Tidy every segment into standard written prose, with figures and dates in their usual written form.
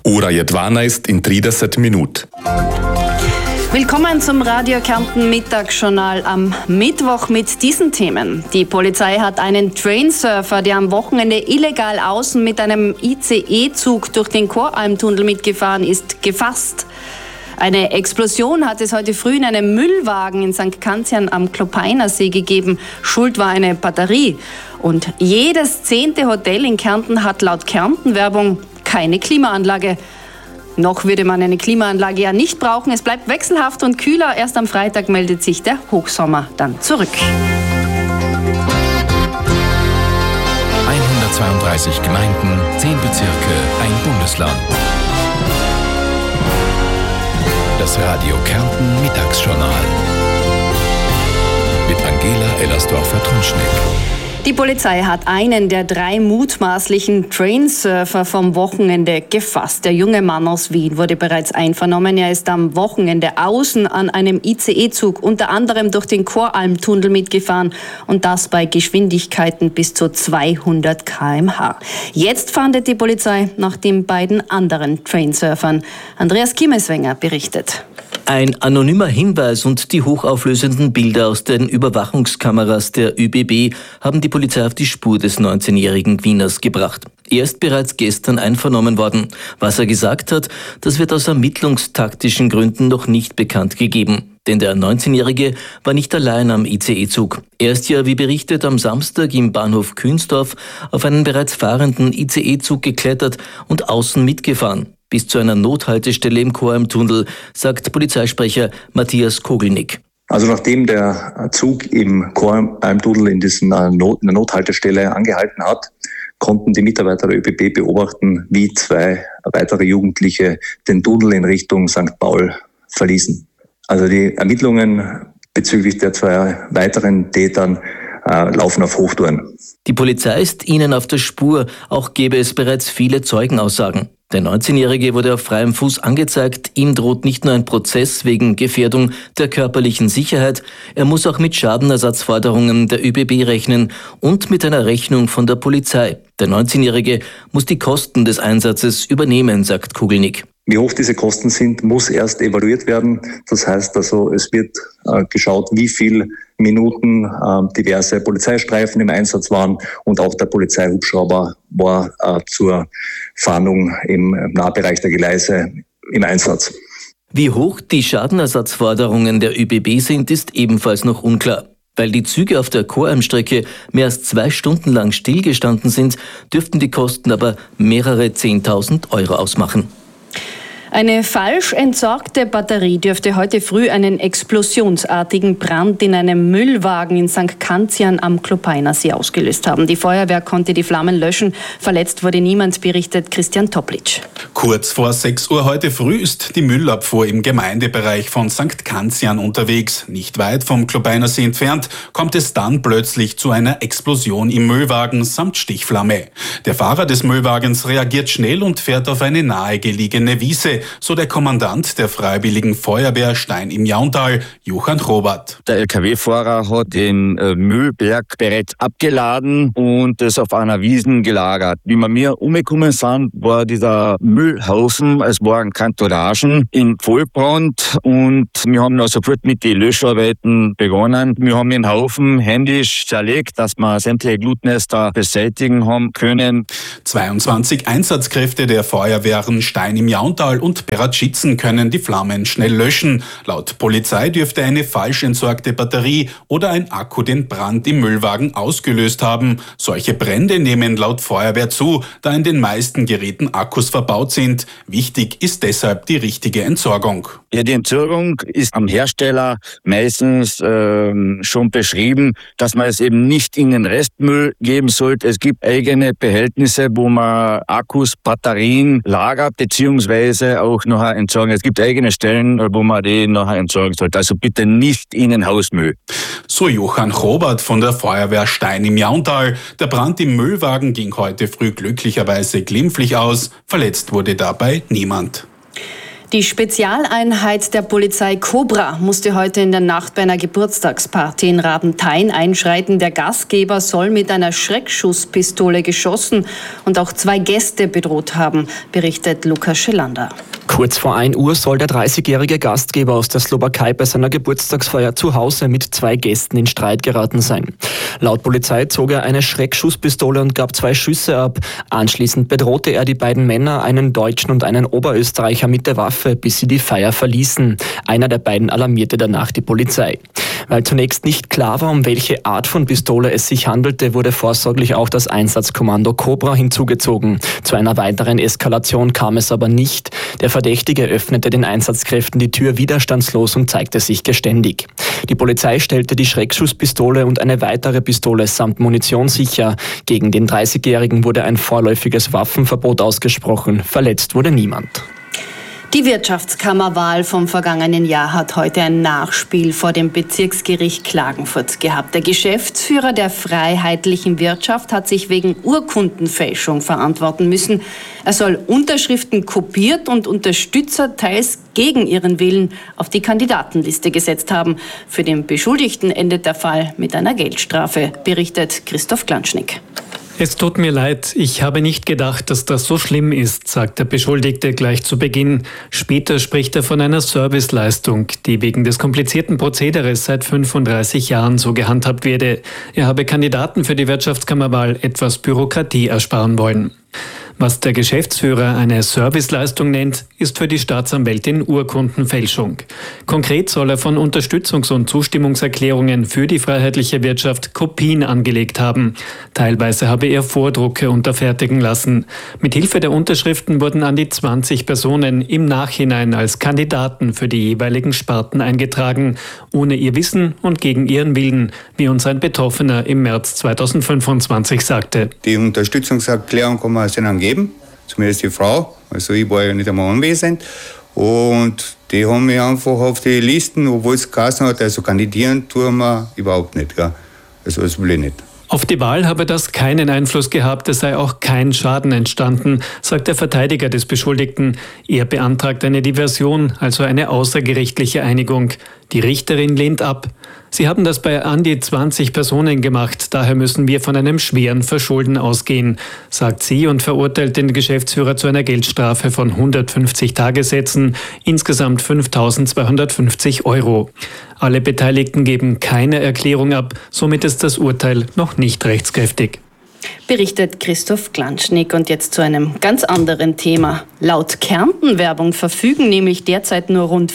Ura Jedwana ist in 30 Minut. Willkommen zum Radio Kärnten Mittagsjournal am Mittwoch mit diesen Themen. Die Polizei hat einen Trainsurfer, der am Wochenende illegal außen mit einem ICE-Zug durch den Koralmtunnel mitgefahren ist, gefasst. Eine Explosion hat es heute früh in einem Müllwagen in St. Canzian am Klopeinersee gegeben. Schuld war eine Batterie. Und jedes 10. Hotel in Kärnten hat laut Kärnten-Werbung keine Klimaanlage. Noch würde man eine Klimaanlage ja nicht brauchen. Es bleibt wechselhaft und kühler. Erst am Freitag meldet sich der Hochsommer dann zurück. 132 Gemeinden, 10 Bezirke, ein Bundesland. Das Radio Kärnten Mittagsjournal mit Angela Ellersdorfer-Trunschnick. Die Polizei hat einen der 3 mutmaßlichen Trainsurfer vom Wochenende gefasst. Der junge Mann aus Wien wurde bereits einvernommen. Er ist am Wochenende außen an einem ICE-Zug unter anderem durch den Koralmtunnel mitgefahren und das bei Geschwindigkeiten bis zu 200 km/h. Jetzt fahndet die Polizei nach den beiden anderen Trainsurfern. Andreas Kimmeswenger berichtet. Ein anonymer Hinweis und die hochauflösenden Bilder aus den Überwachungskameras der ÖBB haben die Polizei auf die Spur des 19-jährigen Wieners gebracht. Er ist bereits gestern einvernommen worden. Was er gesagt hat, das wird aus ermittlungstaktischen Gründen noch nicht bekannt gegeben. Denn der 19-Jährige war nicht allein am ICE-Zug. Er ist ja, wie berichtet, am Samstag im Bahnhof Künsdorf auf einen bereits fahrenden ICE-Zug geklettert und außen mitgefahren. Bis zu einer Nothaltestelle im Koralmtunnel, sagt Polizeisprecher Matthias Kogelnick. Also nachdem der Zug im Koralmtunnel in dieser Nothaltestelle angehalten hat, konnten die Mitarbeiter der ÖBB beobachten, wie 2 weitere Jugendliche den Tunnel in Richtung St. Paul verließen. Also die Ermittlungen bezüglich der 2 weiteren Tätern laufen auf Hochtouren. Die Polizei ist ihnen auf der Spur, auch gäbe es bereits viele Zeugenaussagen. Der 19-Jährige wurde auf freiem Fuß angezeigt. Ihm droht nicht nur ein Prozess wegen Gefährdung der körperlichen Sicherheit, er muss auch mit Schadenersatzforderungen der ÖBB rechnen und mit einer Rechnung von der Polizei. Der 19-Jährige muss die Kosten des Einsatzes übernehmen, sagt Kogelnick. Wie hoch diese Kosten sind, muss erst evaluiert werden. Das heißt also, es wird geschaut, wie viel Minuten diverse Polizeistreifen im Einsatz waren und auch der Polizeihubschrauber war zur Fahndung im Nahbereich der Gleise im Einsatz. Wie hoch die Schadenersatzforderungen der ÖBB sind, ist ebenfalls noch unklar. Weil die Züge auf der Koralmstrecke mehr als 2 Stunden lang stillgestanden sind, dürften die Kosten aber mehrere 10.000 Euro ausmachen. Eine falsch entsorgte Batterie dürfte heute früh einen explosionsartigen Brand in einem Müllwagen in St. Canzian am Klopeinersee ausgelöst haben. Die Feuerwehr konnte die Flammen löschen. Verletzt wurde niemand, berichtet Christian Toplitsch. Kurz vor 6 Uhr heute früh ist die Müllabfuhr im Gemeindebereich von St. Canzian unterwegs. Nicht weit vom Klopeinersee entfernt kommt es dann plötzlich zu einer Explosion im Müllwagen samt Stichflamme. Der Fahrer des Müllwagens reagiert schnell und fährt auf eine nahegelegene Wiese, so der Kommandant der Freiwilligen Feuerwehr Stein im Jauntal, Johann Robert. Der LKW-Fahrer hat den Müllberg bereits abgeladen und es auf einer Wiesn gelagert. Wie wir umgekommen sind, war dieser Müllhaufen, es waren Kantoragen in Vollbrand und wir haben sofort mit den Löscharbeiten begonnen. Wir haben den Haufen händisch zerlegt, dass wir sämtliche Glutnester beseitigen haben können. 22 Einsatzkräfte der Feuerwehren Stein im Jauntal und Beratschützen können die Flammen schnell löschen. Laut Polizei dürfte eine falsch entsorgte Batterie oder ein Akku den Brand im Müllwagen ausgelöst haben. Solche Brände nehmen laut Feuerwehr zu, da in den meisten Geräten Akkus verbaut sind. Wichtig ist deshalb die richtige Entsorgung. Ja, die Entsorgung ist am Hersteller meistens schon beschrieben, dass man es eben nicht in den Restmüll geben sollte. Es gibt eigene Behältnisse, wo man Akkus, Batterien lagert bzw. auch nachher entsorgen. Es gibt eigene Stellen, wo man die nachher entsorgen sollte. Also bitte nicht in den Hausmüll. So Johann Robert von der Feuerwehr Stein im Jauntal. Der Brand im Müllwagen ging heute früh glücklicherweise glimpflich aus. Verletzt wurde dabei niemand. Die Spezialeinheit der Polizei Cobra musste heute in der Nacht bei einer Geburtstagsparty in Rabenthein einschreiten. Der Gastgeber soll mit einer Schreckschusspistole geschossen und auch 2 Gäste bedroht haben, berichtet Lukas Schelander. Kurz vor 1 Uhr soll der 30-jährige Gastgeber aus der Slowakei bei seiner Geburtstagsfeier zu Hause mit 2 Gästen in Streit geraten sein. Laut Polizei zog er eine Schreckschusspistole und gab 2 Schüsse ab. Anschließend bedrohte er die beiden Männer, einen Deutschen und einen Oberösterreicher, mit der Waffe, bis sie die Feier verließen. Einer der beiden alarmierte danach die Polizei. Weil zunächst nicht klar war, um welche Art von Pistole es sich handelte, wurde vorsorglich auch das Einsatzkommando Cobra hinzugezogen. Zu einer weiteren Eskalation kam es aber nicht. Der Verdächtige öffnete den Einsatzkräften die Tür widerstandslos und zeigte sich geständig. Die Polizei stellte die Schreckschusspistole und eine weitere Pistole samt Munition sicher. Gegen den 30-Jährigen wurde ein vorläufiges Waffenverbot ausgesprochen. Verletzt wurde niemand. Die Wirtschaftskammerwahl vom vergangenen Jahr hat heute ein Nachspiel vor dem Bezirksgericht Klagenfurt gehabt. Der Geschäftsführer der Freiheitlichen Wirtschaft hat sich wegen Urkundenfälschung verantworten müssen. Er soll Unterschriften kopiert und Unterstützer teils gegen ihren Willen auf die Kandidatenliste gesetzt haben. Für den Beschuldigten endet der Fall mit einer Geldstrafe, berichtet Christoph Glanschnick. Es tut mir leid, ich habe nicht gedacht, dass das so schlimm ist, sagt der Beschuldigte gleich zu Beginn. Später spricht er von einer Serviceleistung, die wegen des komplizierten Prozederes seit 35 Jahren so gehandhabt werde. Er habe Kandidaten für die Wirtschaftskammerwahl etwas Bürokratie ersparen wollen. Was der Geschäftsführer eine Serviceleistung nennt, ist für die Staatsanwältin Urkundenfälschung. Konkret soll er von Unterstützungs- und Zustimmungserklärungen für die freiheitliche Wirtschaft Kopien angelegt haben. Teilweise habe er Vordrucke unterfertigen lassen. Mithilfe der Unterschriften wurden an die 20 Personen im Nachhinein als Kandidaten für die jeweiligen Sparten eingetragen, ohne ihr Wissen und gegen ihren Willen, wie uns ein Betroffener im März 2025 sagte. Die Unterstützungserklärung kann man sich dann geben, zumindest die Frau, also ich war ja nicht einmal anwesend, und die haben mich einfach auf die Listen, obwohl es geheißen hat, also kandidieren tun wir überhaupt nicht, gell? Also das will ich nicht. Auf die Wahl habe das keinen Einfluss gehabt, es sei auch kein Schaden entstanden, sagt der Verteidiger des Beschuldigten. Er beantragt eine Diversion, also eine außergerichtliche Einigung. Die Richterin lehnt ab. Sie haben das bei an die 20 Personen gemacht, daher müssen wir von einem schweren Verschulden ausgehen, sagt sie und verurteilt den Geschäftsführer zu einer Geldstrafe von 150 Tagessätzen, insgesamt 5.250 €. Alle Beteiligten geben keine Erklärung ab, somit ist das Urteil noch nicht rechtskräftig. Berichtet Christoph Glanschnick. Und jetzt zu einem ganz anderen Thema. Laut Kärnten-Werbung verfügen nämlich derzeit nur rund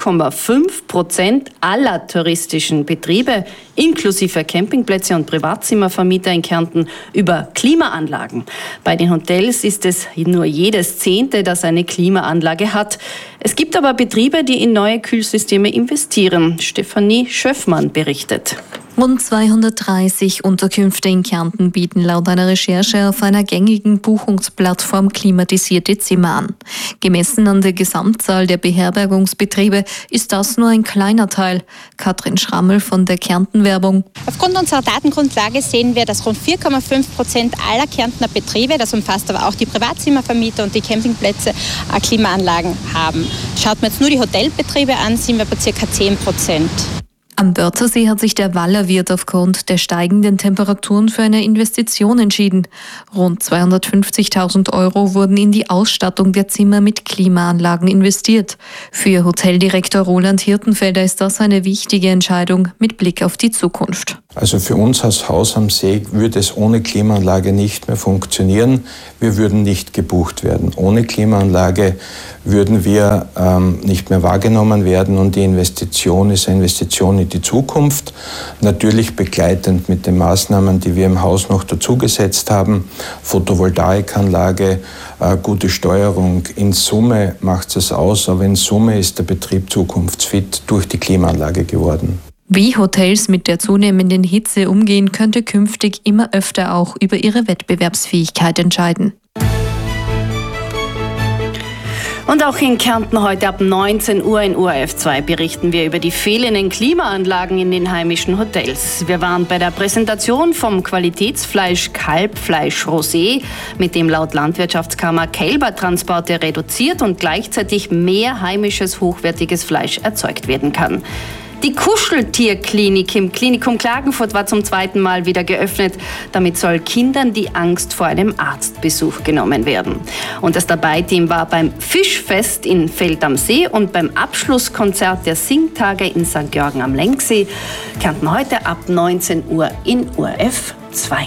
4,5% aller touristischen Betriebe, inklusive Campingplätze und Privatzimmervermieter in Kärnten, über Klimaanlagen. Bei den Hotels ist es nur jedes 10., das eine Klimaanlage hat. Es gibt aber Betriebe, die in neue Kühlsysteme investieren. Stefanie Schöffmann berichtet. Rund 230 Unterkünfte in Kärnten bieten laut einer Recherche auf einer gängigen Buchungsplattform klimatisierte Zimmer an. Gemessen an der Gesamtzahl der Beherbergungsbetriebe ist das nur ein kleiner Teil. Katrin Schrammel von der Kärnten-Werbung. Aufgrund unserer Datengrundlage sehen wir, dass rund 4,5% aller Kärntner Betriebe, das umfasst aber auch die Privatzimmervermieter und die Campingplätze, Klimaanlagen haben. Schaut man jetzt nur die Hotelbetriebe an, sind wir bei ca. 10%. Am Wörthersee hat sich der Wallerwirt aufgrund der steigenden Temperaturen für eine Investition entschieden. Rund 250.000 € wurden in die Ausstattung der Zimmer mit Klimaanlagen investiert. Für Hoteldirektor Roland Hirtenfelder ist das eine wichtige Entscheidung mit Blick auf die Zukunft. Also für uns als Haus am See würde es ohne Klimaanlage nicht mehr funktionieren. Wir würden nicht gebucht werden. Ohne Klimaanlage würden wir nicht mehr wahrgenommen werden, und die Investition ist eine Investition in die Zukunft. Natürlich begleitend mit den Maßnahmen, die wir im Haus noch dazugesetzt haben. Photovoltaikanlage, gute Steuerung. In Summe macht es aus, aber in Summe ist der Betrieb zukunftsfit durch die Klimaanlage geworden. Wie Hotels mit der zunehmenden Hitze umgehen, könnte künftig immer öfter auch über ihre Wettbewerbsfähigkeit entscheiden. Und auch in Kärnten heute ab 19 Uhr in ORF 2 berichten wir über die fehlenden Klimaanlagen in den heimischen Hotels. Wir waren bei der Präsentation vom Qualitätsfleisch Kalbfleisch Rosé, mit dem laut Landwirtschaftskammer Kälbertransporte reduziert und gleichzeitig mehr heimisches, hochwertiges Fleisch erzeugt werden kann. Die Kuscheltierklinik im Klinikum Klagenfurt war zum 2. Mal wieder geöffnet. Damit soll Kindern die Angst vor einem Arztbesuch genommen werden. Und das Dabei-Team war beim Fischfest in Feld am See und beim Abschlusskonzert der Singtage in St. Georgen am Lenksee. Kärnten heute ab 19 Uhr in ORF 2.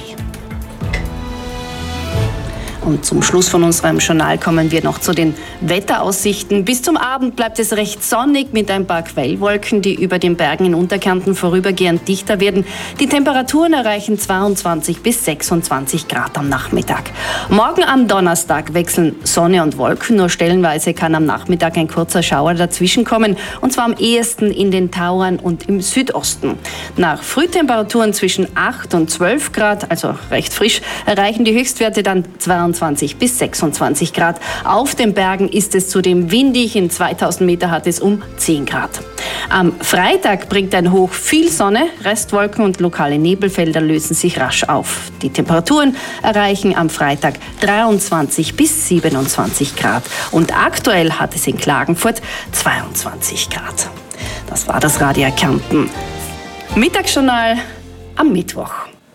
Und zum Schluss von unserem Journal kommen wir noch zu den Wetteraussichten. Bis zum Abend bleibt es recht sonnig mit ein paar Quellwolken, die über den Bergen in Unterkärnten vorübergehend dichter werden. Die Temperaturen erreichen 22 bis 26 Grad am Nachmittag. Morgen am Donnerstag wechseln Sonne und Wolken. Nur stellenweise kann am Nachmittag ein kurzer Schauer dazwischenkommen. Und zwar am ehesten in den Tauern und im Südosten. Nach Frühtemperaturen zwischen 8 und 12 Grad, also recht frisch, erreichen die Höchstwerte dann 22 bis 26 Grad. Auf den Bergen ist es zudem windig. In 2000 Meter hat es um 10 Grad. Am Freitag bringt ein Hoch viel Sonne. Restwolken und lokale Nebelfelder lösen sich rasch auf. Die Temperaturen erreichen am Freitag 23 bis 27 Grad. Und aktuell hat es in Klagenfurt 22 Grad. Das war das Radio Kärnten Mittagsjournal am Mittwoch.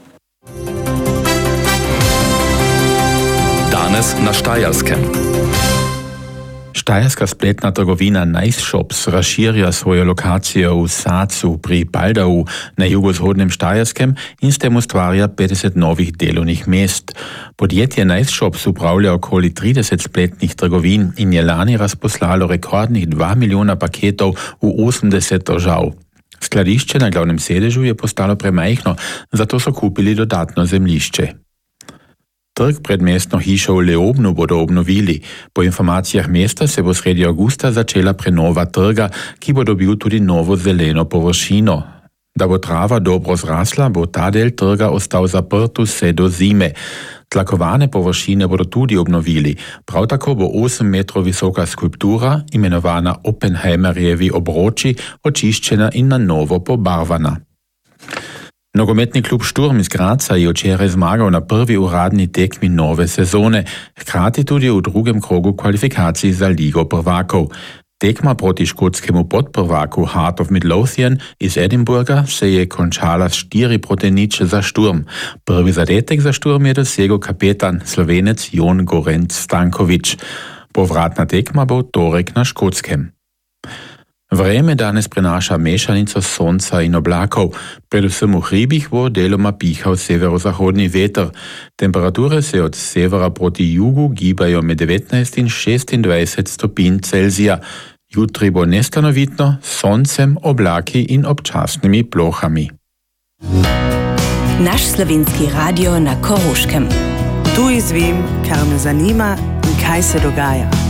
Danes na Štajerskem. Štajerska spletna trgovina Nice Shops razširja svojo lokacijo v Sacu pri Baldau na jugovzhodnem Štajerskem in s tem ustvarja 50 novih delovnih mest. Podjetje Nice Shops upravlja okoli 30 spletnih trgovin in je lani razposlalo rekordnih 2 milijona paketov v 80 držav. Skladišče na glavnem sedežu je postalo premajhno, zato so kupili dodatno zemljišče. Trg pred mestno hišo v Leobnu bodo obnovili. Po informacijah mesta se bo sredi avgusta začela prenova trga, ki bo dobil tudi novo zeleno površino. Da bo trava dobro zrasla, bo ta del trga ostal zaprt vse do zime. Tlakovane površine bodo tudi obnovili. Prav tako bo 8 metrov visoka skulptura, imenovana Oppenheimerjevi obroči, očiščena in na novo pobarvana. Nogometni klub Šturm iz Graca je včeraj zmagal na prvi uradni tekmi nove sezone, hkrati tudi v drugem krogu kvalifikacij za Ligo prvakov. Tekma proti škotskemu podprvaku Heart of Midlothian iz Edinburgha se je končala s 4-0 za Šturm. Prvi zadetek za Šturm je dosegel kapetan Slovenec Jon Gorenc Stanković. Povratna tekma bo v torek na Škotskem. Vreme danes prinaša mešanico sonca in oblakov. Predvsem v hribih bo deloma pihal severozahodni veter. Temperature se od severa proti jugu gibajo med 19 in 26 stopinj Celzija. Jutri bo nestanovitno, s soncem, oblaki in občasnimi plohami. Naš slovenski radio na Koroškem. Tu izvem, kar me zanima in kaj se dogaja.